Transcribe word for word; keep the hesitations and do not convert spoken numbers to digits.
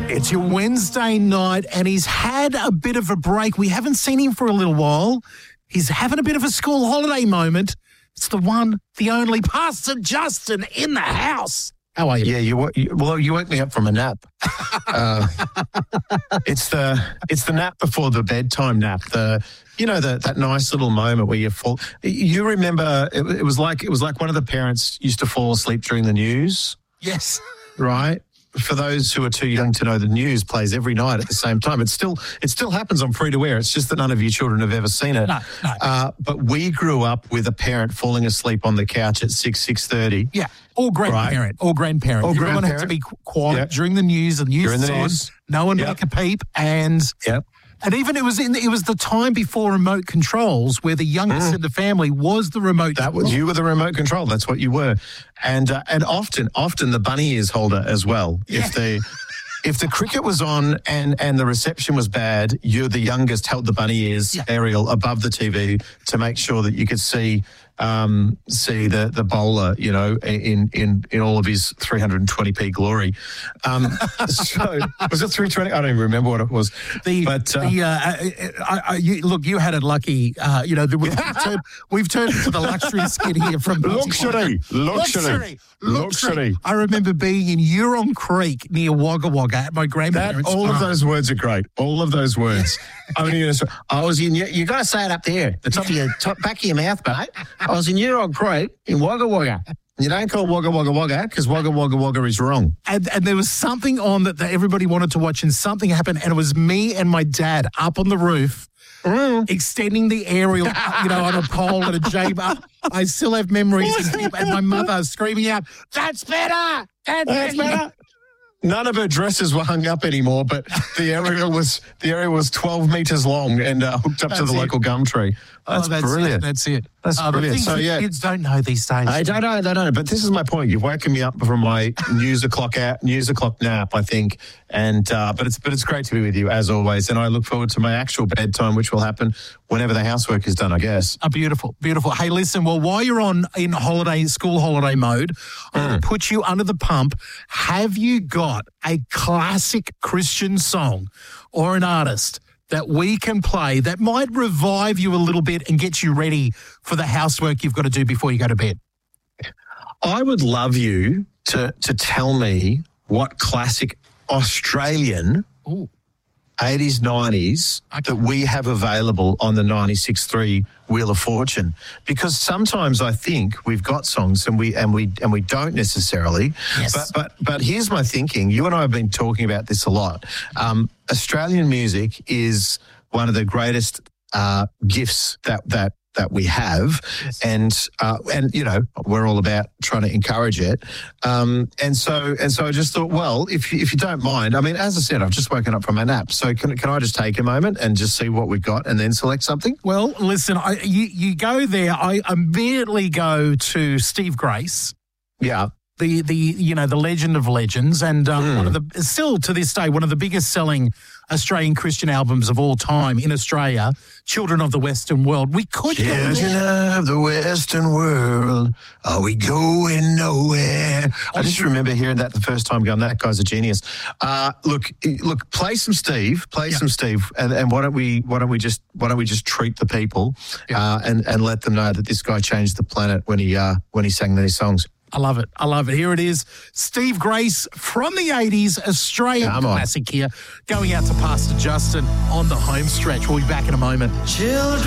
It's your Wednesday night, and he's had a bit of a break. We haven't seen him for a little while. He's having a bit of a school holiday moment. It's the one, the only Pastor Justin in the house. How are you? Yeah, you, wo- you well, you woke me up from a nap. uh, it's the it's the nap before the bedtime nap. The you know the, that nice little moment where you fall. You remember it, it was like it was like one of the parents used to fall asleep during the news. Yes. Right. For those who are too young to know, the news plays every night at the same time. It still it still happens on free to air. It's just that none of you children have ever seen it. No, no. Uh, but we grew up with a parent falling asleep on the couch at six six thirty. Yeah, or grandparent, right. or grandparent. Or Everyone grandparent. had to be qu- quiet Yep. during the news. The news During the on. news. No one Yep. make a peep, and Yep. and even it was in it was the time before remote controls, where the youngest Mm. in the family was the remote. That was control. you were the remote control. That's what you were, and uh, and often often the bunny ears holder as well. Yeah. If the if the cricket was on and and the reception was bad, you the youngest held the bunny ears Yeah. aerial above the T V to make sure that you could see um, see the the bowler, you know, in in in all of his three twenty p glory. Um, so was it three twenty? I don't even remember what it was. The, but uh, the, uh, I, I, you, look, you had it lucky. Uh, you know, the, we've, turned, we've turned into the luxury skid here from luxury, luxury, luxury, luxury. I remember being in Huron Creek near Wagga Wagga at my That, grandparents' all of farm. those words are great. All of those words. I mean, I was in. You got to say it up there, the top of your top, back of your mouth, mate. I was in Huron Creek in Wagga Wagga. You don't call Wagga Wagga Wagga because Wagga Wagga Wagga is wrong. And, and there was something on that, that everybody wanted to watch, and something happened, and it was me and my dad up on the roof, Mm. extending the aerial, you know, on a pole and a J bar. I still have memories, and, and my mother screaming out, "That's better! That's, That's better!" better. None of her dresses were hung up anymore, but the area was the area was twelve metres long and uh, hooked up to That's the it. local gum tree. That's, Oh, that's brilliant. It, that's it. That's Uh, the brilliant. things So, that yeah. kids don't know these days. I don't know, I don't know, but this is my point. You've woken me up from my news o'clock out, news o'clock nap, I think, and uh, but it's but it's great to be with you as always, and I look forward to my actual bedtime, which will happen whenever the housework is done, I guess. Oh, beautiful, beautiful. Hey, listen, well, while you're on in holiday, school holiday mode, I'm going to put you under the pump. Have you got a classic Christian song or an artist that we can play that might revive you a little bit and get you ready for the housework you've got to do before you go to bed? I would love you to to tell me what classic Australian Ooh. eighties, nineties that we have available on the ninety-six point three Wheel of Fortune, because sometimes I think we've got songs and we and we and we don't necessarily. Yes. But but but here's my thinking. You and I have been talking about this a lot. Um, Australian music is one of the greatest uh, gifts that that. that we have, Yes. and uh, and you know we're all about trying to encourage it, um, and so and so I just thought, well, if you, if you don't mind, I mean, as I said, I've just woken up from my nap, so can can I just take a moment and just see what we've got and then select something? Well, listen, I, you, you go there. I immediately go to Steve Grace. Yeah, The, the you know the legend of legends, and um, Mm. one of the still to this day one of the biggest selling Australian Christian albums of all time in Australia, Children of the Western World. We could go children there. of the Western world, are we going nowhere? I just remember hearing that the first time, going, that guy's a genius. Uh, look, look, play some Steve, play Yeah. some Steve, and, and why don't we, why don't we just, why don't we just treat the people, Yeah. uh, and and let them know that this guy changed the planet when he uh, when he sang these songs. I love it. I love it. Here it is. Steve Grace from the eighties, Australian Come on. classic here, going out to Pastor Justin on the home stretch. We'll be back in a moment. Children